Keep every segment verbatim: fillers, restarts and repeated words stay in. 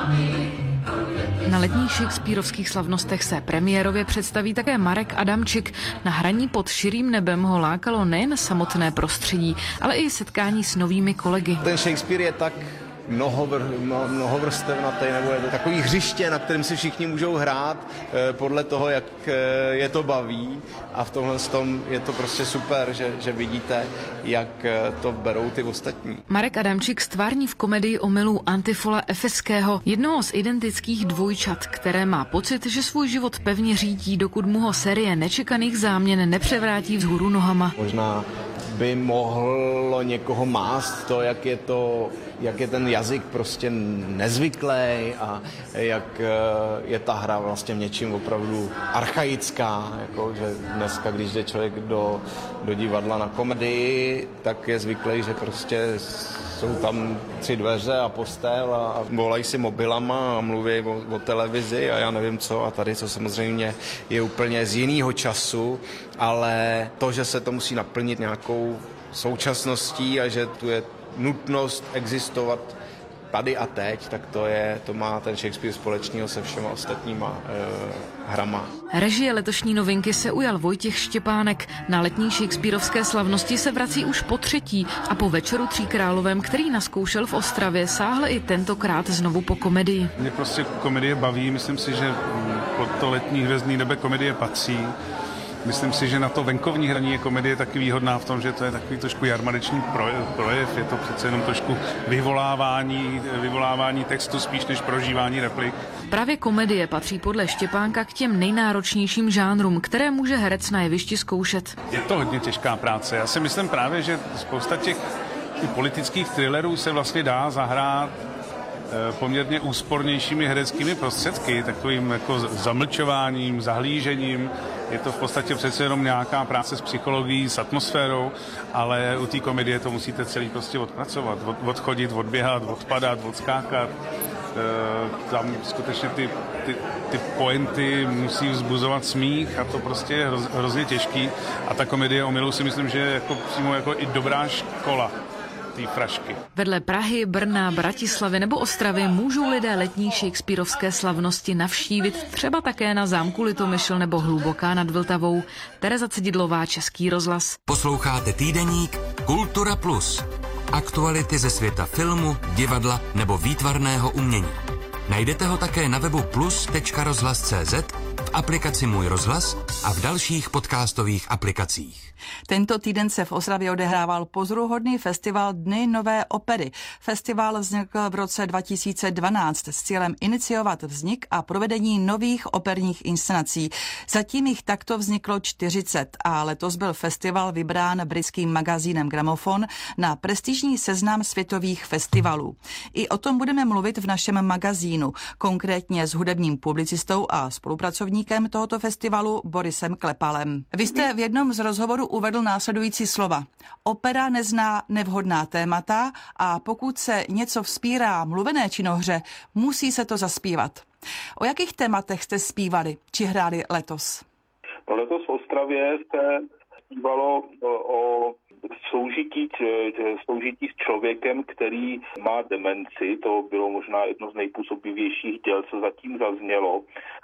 Na letních shakespearovských slavnostech se premiérově představí také Marek Adamčik. Na hraní Pod širým nebem ho lákalo nejen samotné prostředí, ale i setkání s novými kolegy. Ten Shakespeare je tak mnohovr, mnohovrstevnatý, nebo je to takový hřiště, na kterém si všichni můžou hrát eh, podle toho, jak eh, je to baví, a v tomhle tom je to prostě super, že, že vidíte, jak eh, to berou ty ostatní. Marek Adamčik stvární v komedii omylů Antifola Efeského, jednoho z identických dvojčat, které má pocit, že svůj život pevně řídí, dokud mu ho série nečekaných záměn nepřevrátí vzhůru nohama. Možná by mohlo někoho mást to, jak je to, jak je ten jazyk prostě nezvyklý a jak je ta hra vlastně v něčím opravdu archaická, jako že dneska, když jde člověk do, do divadla na komedii, tak je zvyklý, že prostě jsou tam tři dveře a postel a, a volají si mobilama a mluví o, o televizi a já nevím co, a tady co samozřejmě je úplně z jiného času, ale to, že se to musí naplnit nějakou současností a že tu je nutnost existovat tady a teď, tak to je, to má ten Shakespeare společného se všema ostatníma e, hrama. Režie letošní novinky se ujal Vojtěch Štěpánek. Na letní shakespearovské slavnosti se vrací už po třetí a po Večeru tří královem, který naskoušel v Ostravě, sáhl i tentokrát znovu po komedii. Mě prostě komedie baví, myslím si, že pod to letní hvězdný nebe komedie patří. Myslím si, že na to venkovní hraní je komedie taky výhodná v tom, že to je takový trošku jarmarečný projev, je to přece jenom trošku vyvolávání, vyvolávání textu spíš než prožívání replik. Právě komedie patří podle Štěpánka k těm nejnáročnějším žánrům, které může herec na jevišti zkoušet. Je to hodně těžká práce. Já si myslím právě, že spousta těch politických thrillerů se vlastně dá zahrát poměrně úspornějšími hereckými prostředky, takovým jako zamlčováním, zahlížením. Je to v podstatě přece jenom nějaká práce s psychologií, s atmosférou, ale u té komedie to musíte celý prostě odpracovat, od, odchodit, odběhat, odpadat, odskákat. E, tam skutečně ty, ty, ty pointy musí vzbuzovat smích a to prostě je hroz, hrozně těžký. A ta komedie omylů si myslím, že je jako přímo jako i dobrá škola. Frašky. Vedle Prahy, Brna, Bratislavy nebo Ostravy můžou lidé letní shakespearovské slavnosti navštívit třeba také na zámku Litomyšl nebo Hluboká nad Vltavou. Tereza Cedidlová, Český rozhlas. Posloucháte týdeník Kultura Plus. Aktuality ze světa filmu, divadla nebo výtvarného umění. Najdete ho také na webu plus tečka rozhlas tečka cé zet, v aplikaci Můj rozhlas a v dalších podcastových aplikacích. Tento týden se v Ostravě odehrával pozoruhodný festival Dny nové opery. Festival vznikl v roce dva tisíce dvanáct s cílem iniciovat vznik a provedení nových operních inscenací. Zatím jich takto vzniklo čtyřicet a letos byl festival vybrán britským magazínem Gramofon na prestižní seznam světových festivalů. I o tom budeme mluvit v našem magazínu, konkrétně s hudebním publicistou a spolupracovníkem tohoto festivalu Borisem Klepalem. Vy jste v jednom z rozhovorů uvedl následující slova. Opera nezná nevhodná témata a pokud se něco vzpírá mluvené činohře, musí se to zaspívat. O jakých tématech jste zpívali či hráli letos? Letos v Ostravě se zpívalo o soužití, soužití s člověkem, který má demenci. To bylo možná jedno z nejpůsobivějších děl, co zatím zaznělo.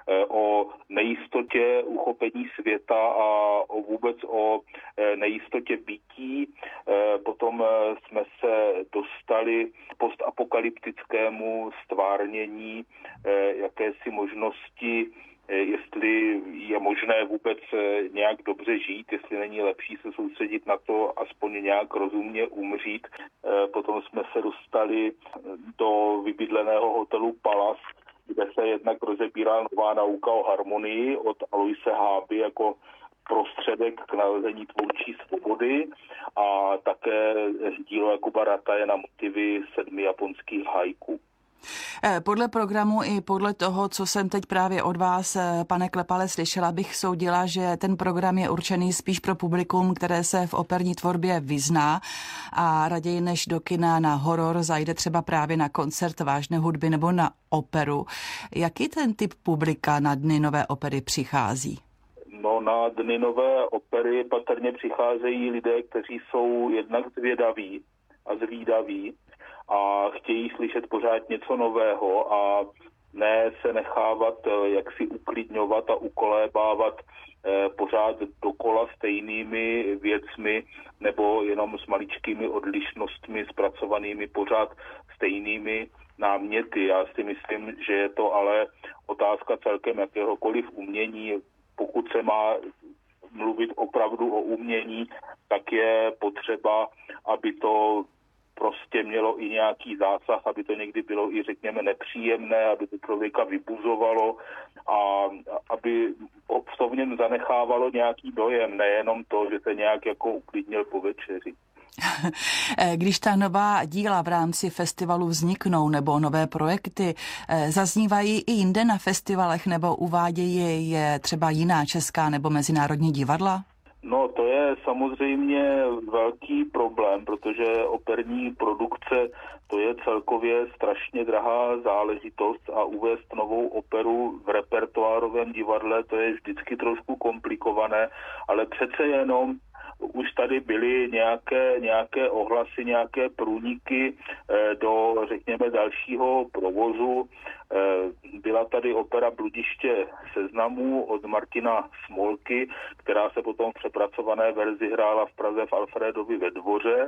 O nejistotě uchopení světa a o vůbec o nejistotě bytí. Potom jsme se dostali k postapokalyptickému stvárnění jakési možnosti, jestli je možné vůbec nějak dobře žít, jestli není lepší se soustředit na to, aspoň nějak rozumně umřít. Potom jsme se dostali do vybydleného hotelu Palace, kde se jednak rozebírá nová nauka o harmonii od Aloise Háby jako prostředek k nalezení tvůrčí svobody a také dílo Jakuba Rataje na motivy sedmi japonských haiku. Podle programu i podle toho, co jsem teď právě od vás, pane Klepale, slyšela, bych soudila, že ten program je určený spíš pro publikum, které se v operní tvorbě vyzná a raději než do kina na horor zajde třeba právě na koncert vážné hudby nebo na operu. Jaký ten typ publika na Dny nové opery přichází? No, na Dny nové opery patrně přicházejí lidé, kteří jsou jednak zvědaví a zvídaví a chtějí slyšet pořád něco nového a ne se nechávat jaksi uklidňovat a ukolébávat pořád dokola stejnými věcmi nebo jenom s maličkými odlišnostmi zpracovanými pořád stejnými náměty. Já si myslím, že je to ale otázka celkem jakéhokoliv umění. Pokud se má mluvit opravdu o umění, tak je potřeba, aby to prostě mělo i nějaký zásah, aby to někdy bylo i, řekněme, nepříjemné, aby to člověka vybuzovalo a aby v něm zanechávalo nějaký dojem, nejenom to, že se nějak jako uklidnil po večeři. Když ta nová díla v rámci festivalu vzniknou nebo nové projekty zaznívají i jinde na festivalech nebo uvádějí je třeba jiná česká nebo mezinárodní divadla? No, to je samozřejmě velký problém, protože operní produkce to je celkově strašně drahá záležitost a uvést novou operu v repertoárovém divadle to je vždycky trošku komplikované, ale přece jenom už tady byly nějaké, nějaké ohlasy, nějaké průniky do, řekněme, dalšího provozu. Byla tady opera Bludiště seznamů od Martina Smolky, která se potom v přepracované verzi hrála v Praze v Alfrédovi ve Dvoře.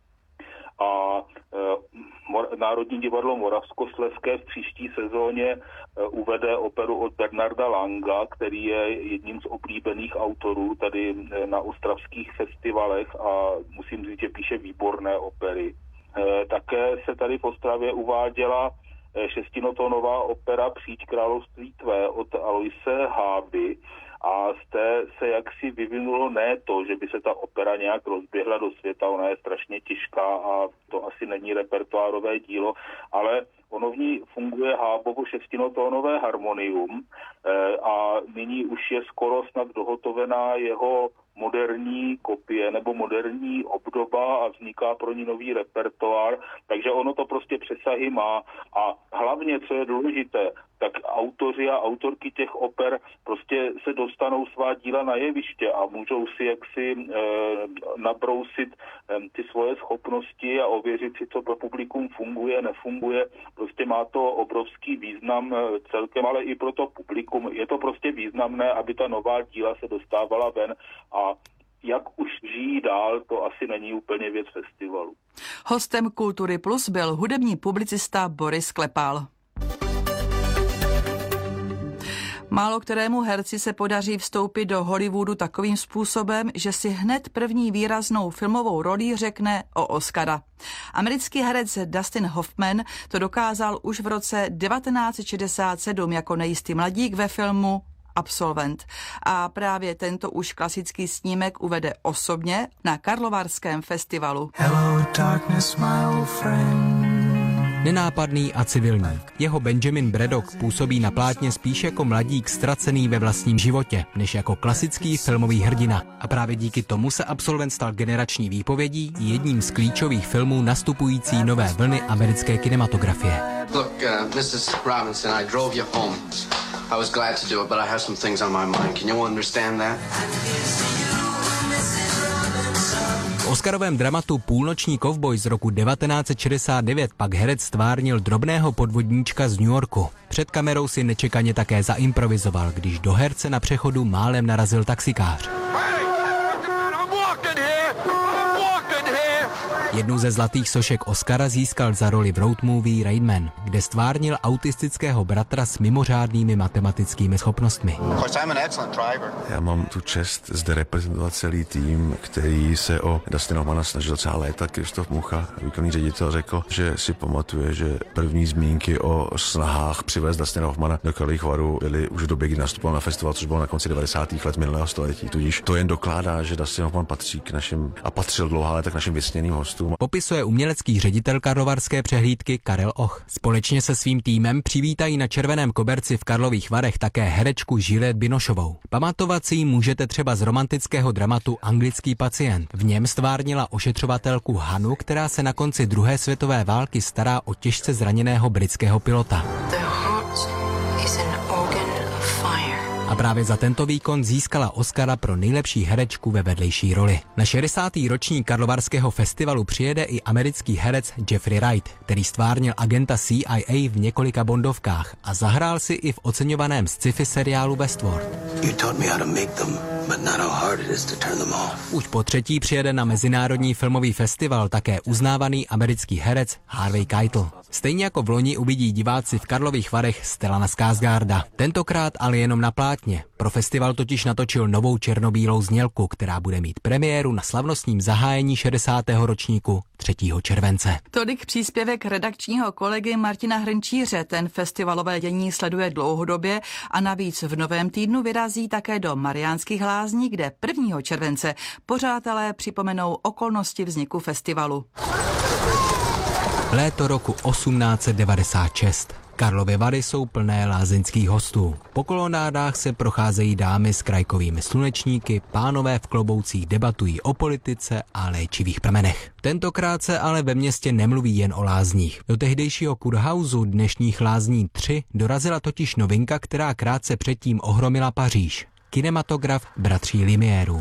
A e, Národní divadlo Moravskoslezské v příští sezóně e, uvede operu od Bernarda Langa, který je jedním z oblíbených autorů tady e, na ostravských festivalech a musím říct, že píše výborné opery. E, také se tady v Ostravě uváděla e, šestinotónová opera Přijď království tvé od Aloise Háby. A z té se jaksi vyvinulo ne to, že by se ta opera nějak rozběhla do světa, ona je strašně těžká a to asi není repertoárové dílo, ale ono v ní funguje Hábovo šestinotónové harmonium a nyní už je skoro snad dohotovená jeho moderní kopie nebo moderní obdoba a vzniká pro ní nový repertoár, takže ono to prostě přesahy má a hlavně, co je důležité, tak autoři a autorky těch oper prostě se dostanou svá díla na jeviště a můžou si jaksi e, nabrousit e, ty svoje schopnosti a ověřit si, co pro publikum funguje, nefunguje. Prostě má to obrovský význam e, celkem, ale i pro to publikum. Je to prostě významné, aby ta nová díla se dostávala ven a jak už žijí dál, to asi není úplně věc festivalu. Hostem Kultury Plus byl hudební publicista Boris Klepal. Málo kterému herci se podaří vstoupit do Hollywoodu takovým způsobem, že si hned první výraznou filmovou roli řekne o Oscara. Americký herec Dustin Hoffman to dokázal už v roce devatenáct set šedesát sedm jako nejistý mladík ve filmu Absolvent. A právě tento už klasický snímek uvede osobně na Karlovarském festivalu. Hello, darkness, my old friend. Nenápadný a civilní. Jeho Benjamin Braddock působí na plátně spíš jako mladík ztracený ve vlastním životě, než jako klasický filmový hrdina. A právě díky tomu se Absolvent stal generační výpovědí jedním z klíčových filmů nastupující nové vlny americké kinematografie. Look, uh, missus Robinson, I drove you home. I was glad to do it, but I have some things on my mind. Can you understand that? V oscarovém dramatu Půlnoční kovboj z roku devatenáct set šedesát devět pak herec stvárnil drobného podvodníčka z New Yorku. Před kamerou si nečekaně také zaimprovizoval, když do herce na přechodu málem narazil taxikář. Jednu ze zlatých sošek Oscara získal za roli v road movie Rain Man, kde stvárnil autistického bratra s mimořádnými matematickými schopnostmi. Já mám tu čest zde reprezentovat celý tým, který se o Dustina Hoffmana snažil celá léta. Krištof Mucha, výkonný ředitel, řekl, že si pamatuje, že první zmínky o snahách přivést Dustina Hoffmana do Karlových Varů byly už v době, kdy nastupoval na festival, což bylo na konci devadesátých let minulého století. Tudíž to jen dokládá, že Dustin Hoffman patří k našim a patřil dlouhá léta k našim vysněným hostům. Popisuje umělecký ředitel karlovarské přehlídky Karel Och. Společně se svým týmem přivítají na červeném koberci v Karlových Varech také herečku Juliette Binocheovou. Pamatovat si ji můžete třeba z romantického dramatu Anglický pacient. V něm stvárnila ošetřovatelku Hanu, která se na konci druhé světové války stará o těžce zraněného britského pilota. A právě za tento výkon získala Oscara pro nejlepší herečku ve vedlejší roli. Na šedesátý ročník Karlovarského festivalu přijede i americký herec Jeffrey Wright, který stvárnil agenta C I A v několika bondovkách a zahrál si i v oceňovaném sci-fi seriálu Westworld. Už po třetí přijede na Mezinárodní filmový festival také uznávaný americký herec Harvey Keitel. Stejně jako v loni uvidí diváci v Karlových Varech Stellana Skarsgarda. Tentokrát ale jenom na plátně. Pro festival totiž natočil novou černobílou znělku, která bude mít premiéru na slavnostním zahájení šedesátého ročníku třetího července. Tolik příspěvek redakčního kolegy Martina Hrnčíře. Ten festivalové dění sleduje dlouhodobě a navíc v novém týdnu vyrazí také do Mariánských Lázní, kde prvního července pořadatelé připomenou okolnosti vzniku festivalu. Léto roku osmnáct set devadesát šest. Karlovy Vary jsou plné lázeňských hostů. Po kolonádách se procházejí dámy s krajkovými slunečníky, pánové v kloboucích debatují o politice a léčivých pramenech. Tentokrát se ale ve městě nemluví jen o lázních. Do tehdejšího kurhausu, dnešních Lázní tři, dorazila totiž novinka, která krátce předtím ohromila Paříž. Kinematograf bratří Lumiérů.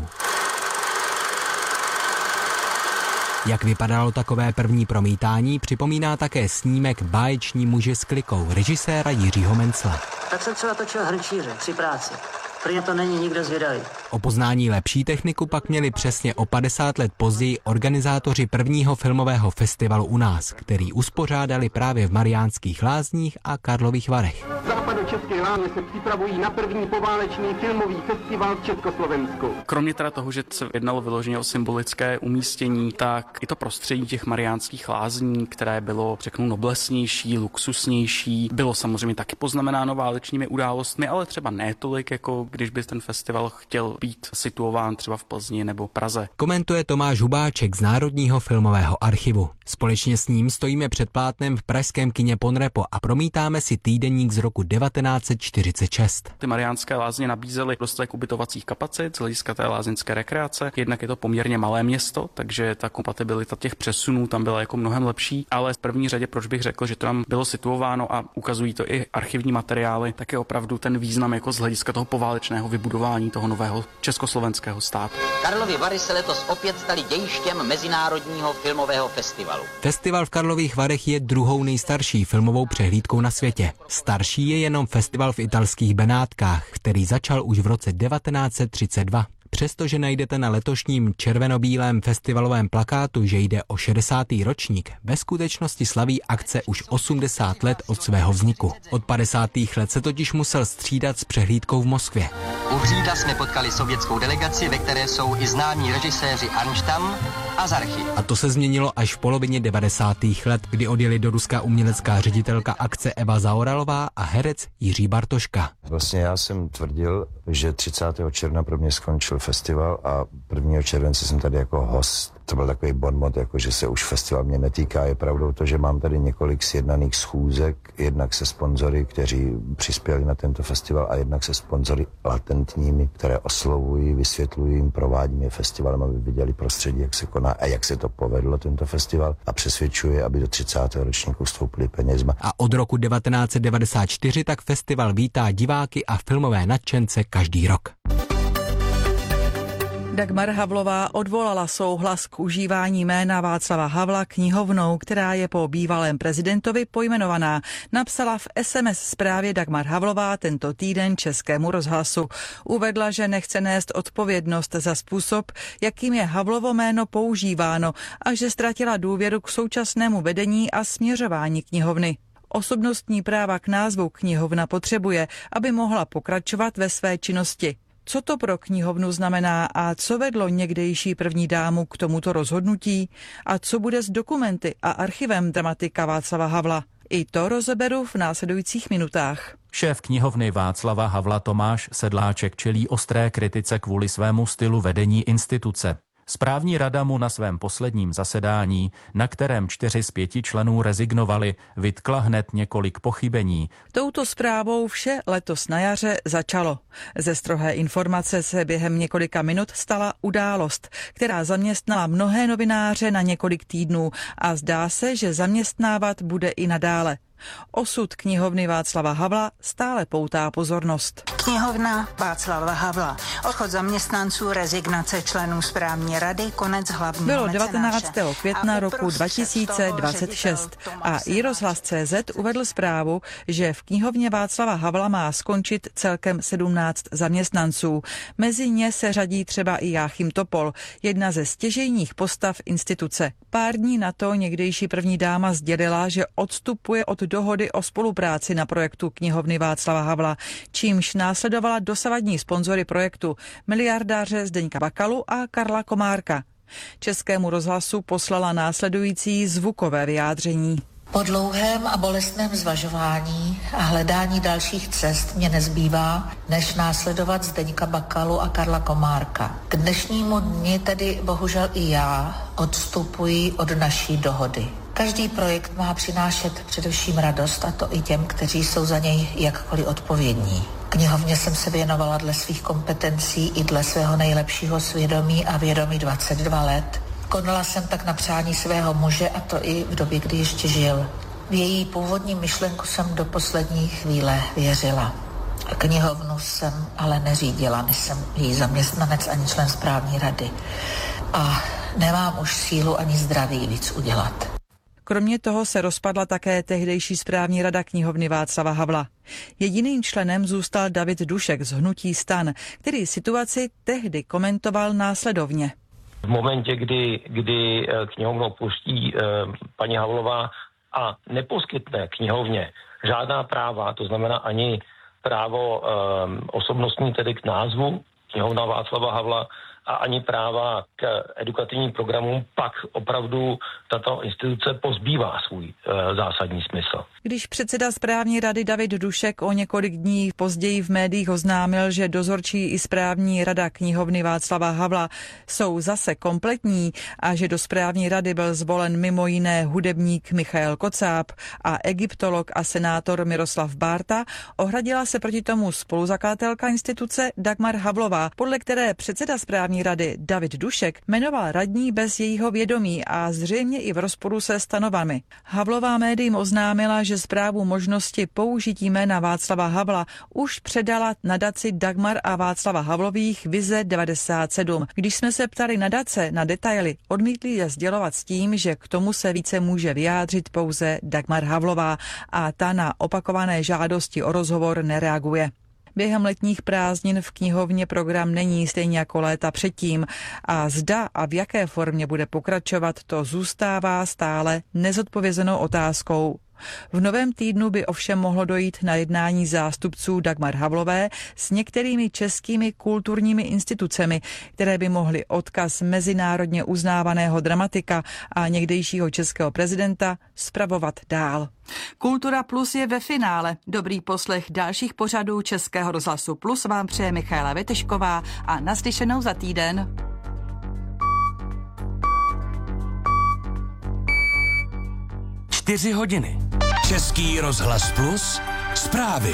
Jak vypadalo takové první promítání, připomíná také snímek Báječní muži s klikou režiséra Jiřího Mencla. Tak jsem třeba točil Hrnčíře při práci. Prý to není nikdo zvědavý. O poznání lepší techniku pak měli přesně o padesát let později organizátoři prvního filmového festivalu u nás, který uspořádali právě v Mariánských Lázních a Karlových Varech. Západočeské Lány se připravují na první poválečný filmový festival v Československu. Kromě teda toho, že se jednalo vyloženě o symbolické umístění, tak i to prostředí těch Mariánských Lázní, které bylo, řeknu, noblesnější, luxusnější, bylo samozřejmě taky poznamenáno válečnými událostmi, ale třeba ne tolik, jako když by ten festival chtěl být situován třeba v Plzni nebo Praze. Komentuje Tomáš Hubáček z Národního filmového archivu. Společně s ním stojíme před plátnem v pražském kině Ponrepo a promítáme si týdeník z roku devatenáct set čtyřicet šest. Ty Mariánské Lázně nabízely dostatek ubytovacích kapacit z hlediska té lázeňské rekreace. Jednak je to poměrně malé město, takže ta kompatibilita těch přesunů tam byla jako mnohem lepší, ale v první řadě, proč bych řekl, že to tam bylo situováno a ukazují to i archivní materiály, tak je opravdu ten význam jako z hlediska toho poválečného vybudování toho nového československého státu. Karlovy Vary se letos opět staly dějištěm Mezinárodního filmového festivalu. Festival v Karlových Varech je druhou nejstarší filmovou přehlídkou na světě. Starší je jenom festival v italských Benátkách, který začal už v roce devatenáct set třicet dva. Přestože najdete na letošním červenobílém festivalovém plakátu, že jde o šedesátý ročník, ve skutečnosti slaví akce už osmdesát let od svého vzniku. Od padesátých let se totiž musel střídat s přehlídkou v Moskvě. U Hřídla jsme potkali sovětskou delegaci, ve které jsou i známí režiséři Arnštam a Zarchy. A to se změnilo až v polovině devadesátých let, kdy odjeli do Ruska umělecká ředitelka akce Eva Zaoralová a herec Jiří Bartoška. Vlastně já jsem tvrdil, že třicátého června pro mě skončil festival a prvního července jsem tady jako host. To byl takový bonmot, jako že se už festival mě netýká. Je pravdou to, že mám tady několik sjednaných schůzek, jednak se sponzory, kteří přispěli na tento festival a jednak se sponzory latentními, které oslovují, vysvětlují jim, provádím je festivalem, aby viděli prostředí, jak se koná a jak se to povedlo, tento festival, a přesvědčuje, aby do třicátého ročníku vstoupili penězma. A od roku devatenáct set devadesát čtyři tak festival vítá diváky a filmové nadšence každý rok. Dagmar Havlová odvolala souhlas k užívání jména Václava Havla knihovnou, která je po bývalém prezidentovi pojmenovaná. Napsala v es em es zprávě Dagmar Havlová tento týden Českému rozhlasu. Uvedla, že nechce nést odpovědnost za způsob, jakým je Havlovo jméno používáno a že ztratila důvěru k současnému vedení a směřování knihovny. Osobnostní práva k názvu knihovna potřebuje, aby mohla pokračovat ve své činnosti. Co to pro knihovnu znamená a co vedlo někdejší první dámu k tomuto rozhodnutí? A co bude s dokumenty a archivem dramatika Václava Havla? I to rozeberu v následujících minutách. Šéf knihovny Václava Havla Tomáš Sedláček čelí ostré kritice kvůli svému stylu vedení instituce. Správní rada mu na svém posledním zasedání, na kterém čtyři z pěti členů rezignovali, vytkla hned několik pochybení. Touto zprávou vše letos na jaře začalo. Ze strohé informace se během několika minut stala událost, která zaměstnala mnohé novináře na několik týdnů a zdá se, že zaměstnávat bude i nadále. Osud knihovny Václava Havla stále poutá pozornost. Knihovna Václava Havla. Odchod zaměstnanců, rezignace členů správní rady, konec hlavního Bylo devatenáctého května roku dva tisíce dvacet šest a iRozhlas tečka cé zet uvedl zprávu, že v knihovně Václava Havla má skončit celkem sedmnáct zaměstnanců. Mezi ně se řadí třeba i Jáchym Topol, jedna ze stěžejních postav instituce. Pár dní na to někdejší první dáma sdělila, že odstupuje od dohody o spolupráci na projektu knihovny Václava Havla, čímž následovala dosavadní sponzory projektu, miliardáře Zdeňka Bakalu a Karla Komárka. Českému rozhlasu poslala následující zvukové vyjádření. Po dlouhém a bolestném zvažování a hledání dalších cest mě nezbývá, než následovat Zdeňka Bakalu a Karla Komárka. K dnešnímu dni tedy bohužel i já odstupuji od naší dohody. Každý projekt má přinášet především radost, a to i těm, kteří jsou za něj jakkoliv odpovědní. Knihovně jsem se věnovala dle svých kompetencí i dle svého nejlepšího svědomí a vědomí dvacet dva let. Konala jsem tak na přání svého muže, a to i v době, kdy ještě žil. V její původní myšlenku jsem do poslední chvíle věřila. Knihovnu jsem ale neřídila, nejsem její zaměstnanec ani člen správní rady. A nemám už sílu ani zdraví víc udělat. Kromě toho se rozpadla také tehdejší správní rada knihovny Václava Havla. Jediným členem zůstal David Dušek z hnutí STAN, který situaci tehdy komentoval následovně. V momentě, kdy, kdy knihovnu opustí eh, paní Havlová a neposkytne knihovně žádná práva, to znamená ani právo eh, osobnostní, tedy k názvu knihovna Václava Havla, a ani práva k edukativním programům, pak opravdu tato instituce pozbývá svůj e, zásadní smysl. Když předseda správní rady David Dušek o několik dní později v médiích oznámil, že dozorčí i správní rada knihovny Václava Havla jsou zase kompletní a že do správní rady byl zvolen mimo jiné hudebník Michael Kocáb a egyptolog a senátor Miroslav Bárta, ohradila se proti tomu spoluzakladatelka instituce Dagmar Havlová, podle které předseda správní rady David Dušek jmenoval radní bez jejího vědomí a zřejmě i v rozporu se stanovami. Havlová médiím oznámila, že zprávu možnosti použití jména Václava Havla už předala nadaci Dagmar a Václava Havlových Vize devadesát sedm. Když jsme se ptali nadace na detaily, odmítli je sdělovat s tím, že k tomu se více může vyjádřit pouze Dagmar Havlová a ta na opakované žádosti o rozhovor nereaguje. Během letních prázdnin v knihovně program není stejně jako léta předtím a zda a v jaké formě bude pokračovat, to zůstává stále nezodpovězenou otázkou. V novém týdnu by ovšem mohlo dojít na jednání zástupců Dagmar Havlové s některými českými kulturními institucemi, které by mohly odkaz mezinárodně uznávaného dramatika a někdejšího českého prezidenta spravovat dál. Kultura Plus je ve finále. Dobrý poslech dalších pořadů Českého rozhlasu Plus vám přeje Michaela Vetešková a naslyšenou za týden. Čtyři hodiny. Český rozhlas Plus. Zprávy.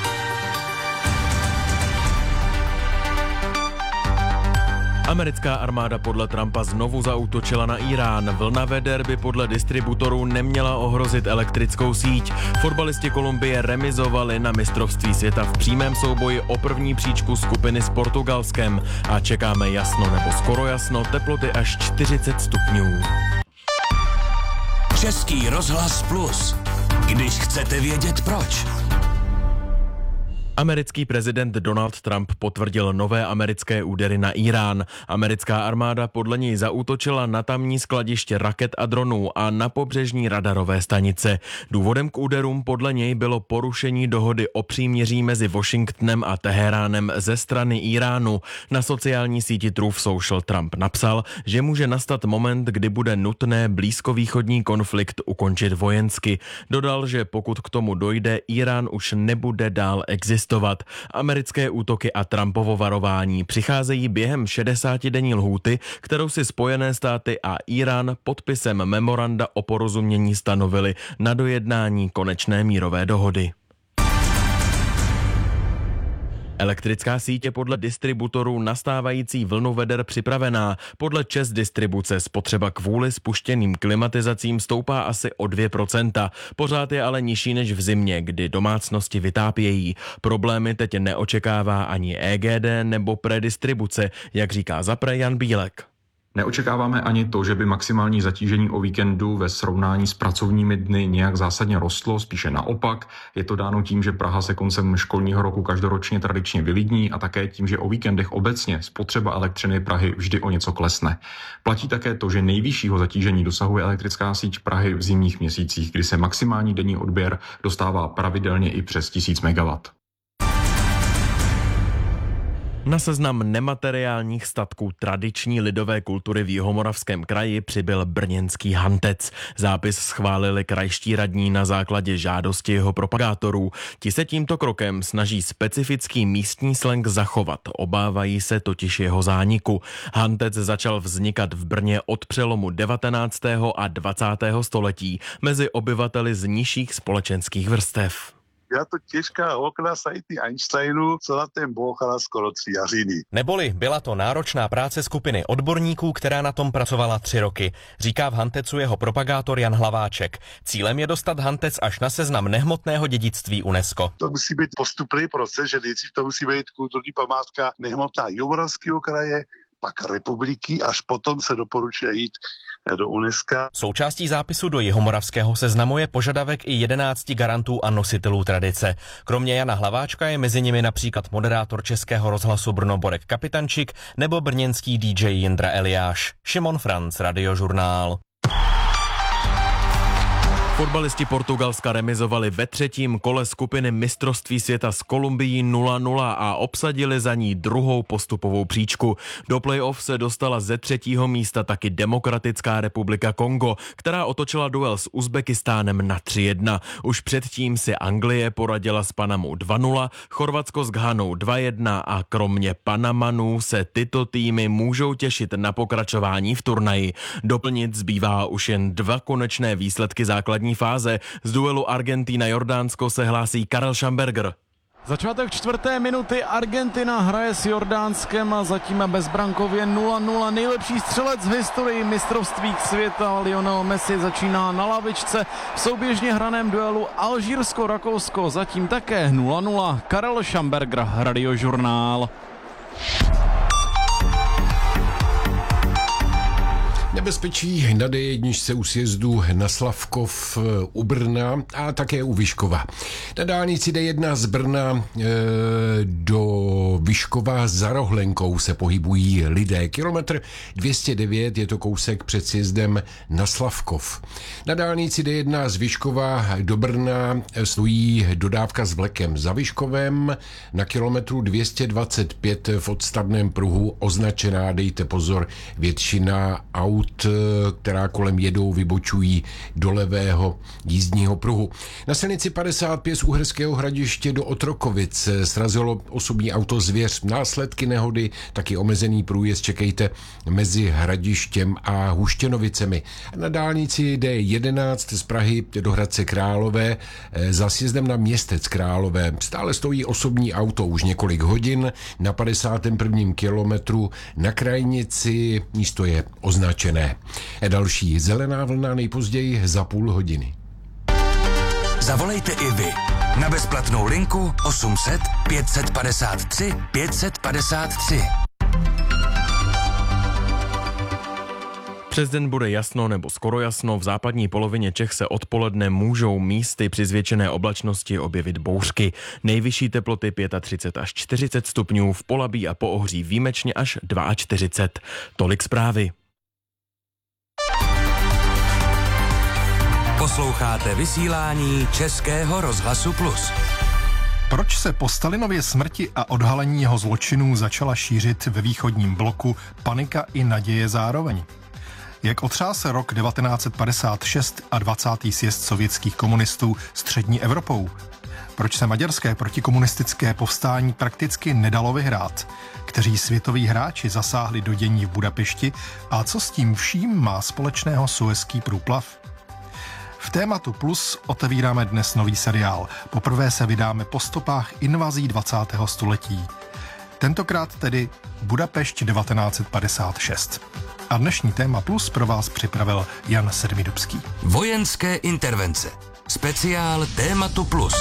Americká armáda podle Trumpa znovu zaútočila na Irán. Vlna veder by podle distributorů neměla ohrozit elektrickou síť. Fotbalisti Kolumbie remizovali na mistrovství světa v přímém souboji o první příčku skupiny s Portugalskem. A čekáme jasno nebo skoro jasno, teploty až čtyřicet stupňů. Český rozhlas Plus. Když chcete vědět proč. Americký prezident Donald Trump potvrdil nové americké údery na Irán. Americká armáda podle něj zaútočila na tamní skladiště raket a dronů a na pobřežní radarové stanice. Důvodem k úderům podle něj bylo porušení dohody o příměří mezi Washingtonem a Teheránem ze strany Iránu. Na sociální síti Truth Social Trump napsal, že může nastat moment, kdy bude nutné blízkovýchodní konflikt ukončit vojensky. Dodal, že pokud k tomu dojde, Irán už nebude dál existovat. Americké útoky a Trumpovo varování přicházejí během šedesátidenní lhůty, kterou si Spojené státy a Irán podpisem memoranda o porozumění stanovili na dojednání konečné mírové dohody. Elektrická síť je podle distributorů nastávající vlnu veder připravená. Podle ČEZ Distribuce spotřeba kvůli spuštěným klimatizacím stoupá asi o dvě procenta. Pořád je ale nižší než v zimě, kdy domácnosti vytápějí. Problémy teď neočekává ani E G D nebo predistribuce, jak říká zapre Jan Bílek. Neočekáváme ani to, že by maximální zatížení o víkendu ve srovnání s pracovními dny nějak zásadně rostlo, spíše naopak. Je to dáno tím, že Praha se koncem školního roku každoročně tradičně vylidní a také tím, že o víkendech obecně spotřeba elektřiny Prahy vždy o něco klesne. Platí také to, že nejvyššího zatížení dosahuje elektrická síť Prahy v zimních měsících, kdy se maximální denní odběr dostává pravidelně i přes tisíc megawattů. Na seznam nemateriálních statků tradiční lidové kultury v Jihomoravském kraji přibyl brněnský hantec. Zápis schválili krajští radní na základě žádosti jeho propagátorů. Ti se tímto krokem snaží specifický místní slang zachovat. Obávají se totiž jeho zániku. Hantec začal vznikat v Brně od přelomu devatenáctého a dvacátého století mezi obyvateli z nižších společenských vrstev. Byla to těžká okna sajty Einsteinu, co na ten bouchala skoro tři jařiny. Neboli byla to náročná práce skupiny odborníků, která na tom pracovala tři roky, říká v Hantecu jeho propagátor Jan Hlaváček. Cílem je dostat Hantec až na seznam nehmotného dědictví UNESCO. To musí být postupný proces, že nejdřív to musí být kulturní památka nehmotná Jihomoravského kraje, pak republiky, až potom se doporučuje jít do UNESCO. Součástí zápisu do jihomoravského seznamu je požadavek i jedenácti garantů a nositelů tradice. Kromě Jana Hlaváčka je mezi nimi například moderátor Českého rozhlasu Brno Borek Kapitančik nebo brněnský D J Jindra Eliáš. Šimon Franc, Radiožurnál. Fotbalisti Portugalska remizovali ve třetím kole skupiny mistrovství světa s Kolumbií nula nula a obsadili za ní druhou postupovou příčku. Do play-off se dostala ze třetího místa taky Demokratická republika Kongo, která otočila duel s Uzbekistánem na tři jedna. Už předtím si Anglie poradila s Panamou dva nula, Chorvatsko s Ghanou dva jedna a kromě Panamanů se tyto týmy můžou těšit na pokračování v turnaji. Doplnit zbývá už jen dva konečné výsledky základní fáze. Z duelu Argentina-Jordánsko se hlásí Karel Schamberger. Začátek čtvrté minuty, Argentina hraje s Jordánskem a zatím bezbrankově nula nula. Nejlepší střelec v historii mistrovství světa Lionel Messi začíná na lavičce. V souběžně hraném duelu Alžírsko-Rakousko zatím také nula nula. Karel Schamberger, Radiožurnál. Nebezpečí na D jedna u sjezdu na Slavkov u Brna a také u Vyškova. Na dálnici D jedna z Brna e, do Vyškova za Rohlenkou se pohybují lidé. Kilometr dvě stě devět je to kousek před sjezdem na Slavkov. Na dálnici D jedna z Vyškova do Brna stojí dodávka s vlekem. Za Vyškovem na kilometru dvě stě dvacet pět v odstavném pruhu označená, dejte pozor, většina aut, která kolem jedou, vybočují do levého jízdního pruhu. Na silnici padesát pět z Uherského Hradiště do Otrokovic srazilo osobní auto Zvěř. Následky nehody, taky omezený průjezd čekejte mezi Hradištěm a Huštěnovicemi. Na dálnici D jedenáct z Prahy do Hradce Králové za sjezdem na Městec Králové stále stojí osobní auto už několik hodin. Na padesátém prvním kilometru na krajnici místo je označené. Další zelená vlna nejpozději za půl hodiny. Zavolejte i vy na bezplatnou linku osm set pět padesát tři pět padesát tři. Přes den bude jasno nebo skoro jasno, v západní polovině Čech se odpoledne můžou místy při zvětšené oblačnosti objevit bouřky. Nejvyšší teploty třicet pět až čtyřicet stupňů, v Polabí a Poohří výjimečně až čtyřicet dva. Tolik zprávy. Posloucháte vysílání Českého rozhlasu Plus. Proč se po Stalinově smrti a odhalení jeho zločinů začala šířit ve východním bloku panika i naděje zároveň? Jak otřásl rok devatenáct set padesát šest a dvacátý sjezd sovětských komunistů střední Evropou? Proč se maďarské protikomunistické povstání prakticky nedalo vyhrát? Kteří světoví hráči zasáhli do dění v Budapešti a co s tím vším má společného Suezský průplav? V Tématu Plus otevíráme dnes nový seriál. Poprvé se vydáme po stopách invazí dvacátého století. Tentokrát tedy Budapešť devatenáct padesát šest. A dnešní Téma Plus pro vás připravil Jan Sedmidubský. Vojenské intervence. Speciál Tématu Plus.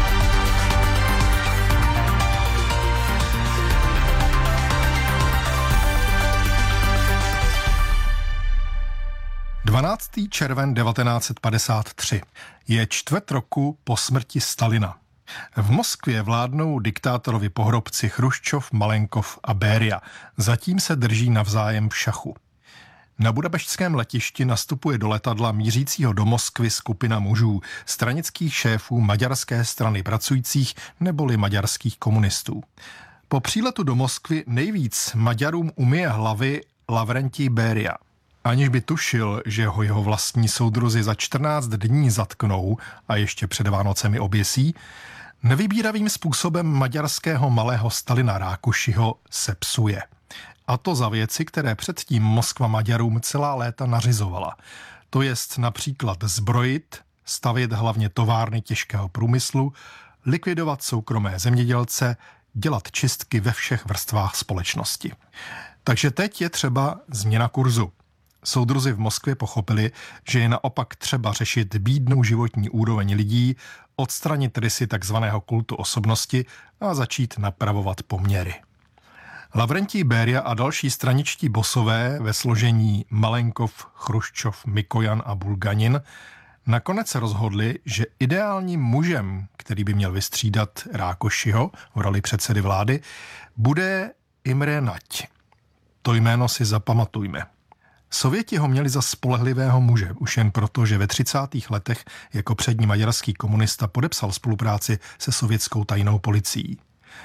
dvanáctého června devatenáct padesát tři je čtvrt roku po smrti Stalina. V Moskvě vládnou diktátorovi pohrobci Chruščov, Malenkov a Béria. Zatím se drží navzájem v šachu. Na budapeštském letišti nastupuje do letadla mířícího do Moskvy skupina mužů, stranických šéfů maďarské strany pracujících neboli maďarských komunistů. Po příletu do Moskvy nejvíc Maďarům umyje hlavy Lavrentij Béria. Aniž by tušil, že ho jeho vlastní soudruzi za čtrnáct dní zatknou a ještě před Vánocemi oběsí, nevybíravým způsobem maďarského malého Stalina Rákušiho sepsuje. A to za věci, které předtím Moskva Maďarům celá léta nařizovala. To jest například zbrojit, stavět hlavně továrny těžkého průmyslu, likvidovat soukromé zemědělce, dělat čistky ve všech vrstvách společnosti. Takže teď je třeba změna kurzu. Soudruzi v Moskvě pochopili, že je naopak třeba řešit bídnou životní úroveň lidí, odstranit rysy takzvaného kultu osobnosti a začít napravovat poměry. Lavrentij Béria a další straničtí bosové ve složení Malenkov, Chruščov, Mikojan a Bulganin nakonec se rozhodli, že ideálním mužem, který by měl vystřídat Rákošiho v roli předsedy vlády, bude Imre Nagy. To jméno si zapamatujme. Sověti ho měli za spolehlivého muže, už jen proto, že ve třicátých letech jako přední maďarský komunista podepsal spolupráci se sovětskou tajnou policií.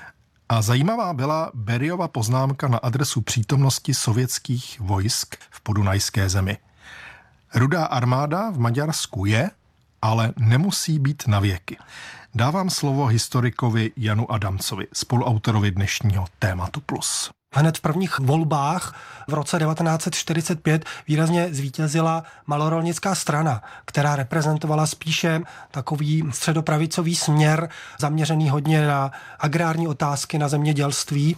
A zajímavá byla Bériova poznámka na adresu přítomnosti sovětských vojsk v podunajské zemi. Rudá armáda v Maďarsku je, ale nemusí být na věky. Dávám slovo historikovi Janu Adamcovi, spoluautorovi dnešního Tématu Plus. Hned v prvních volbách v roce devatenáct čtyřicet pět výrazně zvítězila malorolnická strana, která reprezentovala spíše takový středopravicový směr, zaměřený hodně na agrární otázky, na zemědělství,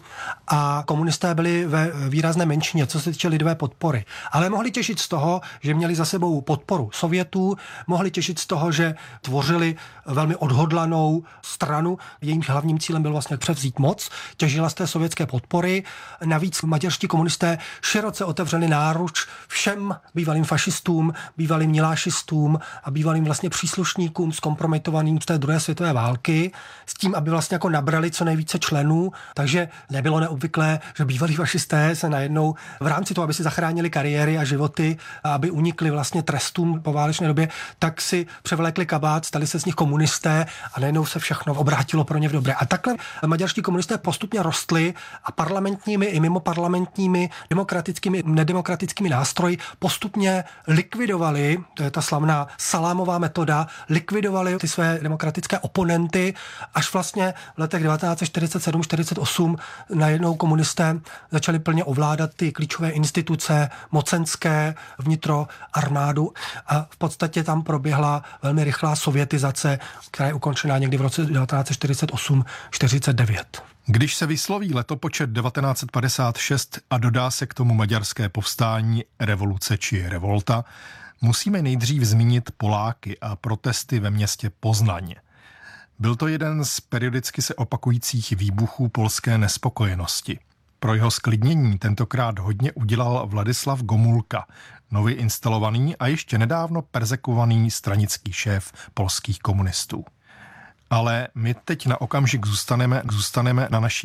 a komunisté byli ve výrazné menšině, co se týče lidové podpory. Ale mohli těšit z toho, že měli za sebou podporu Sovětů, mohli těšit z toho, že tvořili velmi odhodlanou stranu, jejím hlavním cílem byl vlastně převzít moc, těžila z té sovětské podpory. Navíc maďarští komunisté široce otevřeli náruč všem bývalým fašistům, bývalým milášistům a bývalým vlastně příslušníkům zkompromitovaným z té druhé světové války, s tím, aby vlastně jako nabrali co nejvíce členů, takže nebylo neobvyklé, že bývalí fašisté se najednou v rámci toho, aby si zachránili kariéry a životy a aby unikli vlastně trestům po válečné době, tak si převlékli kabát, stali se z nich komunisté a najednou se všechno obrátilo pro ně v dobré. A takhle maďarští komunisté postupně rostli a parlamentními i mimo parlamentními, demokratickými, nedemokratickými nástroji postupně likvidovali, to je ta slavná salámová metoda, likvidovali ty své demokratické oponenty, až vlastně v letech devatenáct čtyřicet sedm čtyřicet osm najednou komunisté začali plně ovládat ty klíčové instituce mocenské, vnitro, armádu, a v podstatě tam proběhla velmi rychlá sovětizace, která je ukončená někdy v roce devatenáct čtyřicet osm čtyřicet devět. Když se vysloví letopočet devatenáct padesát šest a dodá se k tomu maďarské povstání, revoluce či revolta, musíme nejdřív zmínit Poláky a protesty ve městě Poznaň. Byl to jeden z periodicky se opakujících výbuchů polské nespokojenosti. Pro jeho sklidnění tentokrát hodně udělal Vladislav Gomulka, nově instalovaný a ještě nedávno perzekovaný stranický šéf polských komunistů. Ale my teď na okamžik zůstaneme, zůstaneme na naší